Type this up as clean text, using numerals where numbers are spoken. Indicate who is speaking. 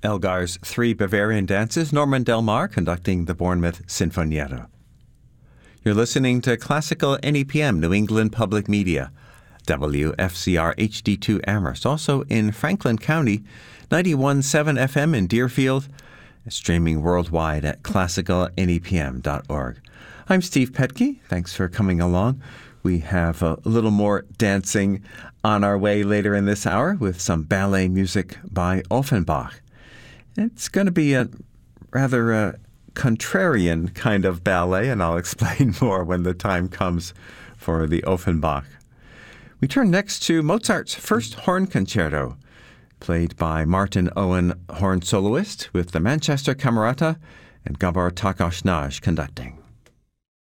Speaker 1: Elgar's Three Bavarian Dances, Norman Delmar conducting the Bournemouth Sinfonietta. You're listening to Classical NEPM, New England Public Media, WFCR HD2 Amherst, also in Franklin County, 91.7 FM in Deerfield, streaming worldwide at classicalnepm.org. I'm Steve Petke. Thanks for coming along. We have a little more dancing on our way later in this hour with some ballet music by Offenbach. It's going to be a rather contrarian kind of ballet, and I'll explain more when the time comes for the Offenbach. We turn next to Mozart's First Horn Concerto, played by Martin Owen, horn soloist, with the Manchester Camerata and Gabor Takas Nagy conducting.